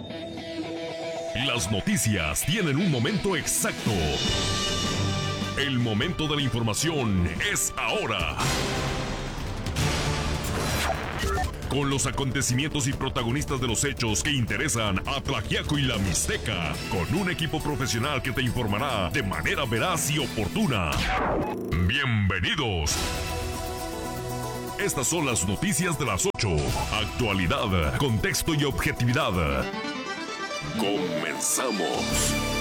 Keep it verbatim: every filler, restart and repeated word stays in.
Las noticias tienen un momento exacto. El momento de la información es ahora. Con los acontecimientos y protagonistas de los hechos que interesan a Tlaxiaco y la Mixteca, con un equipo profesional que te informará de manera veraz y oportuna. Bienvenidos. Estas son las noticias de las ocho. Actualidad, contexto y objetividad. Comenzamos.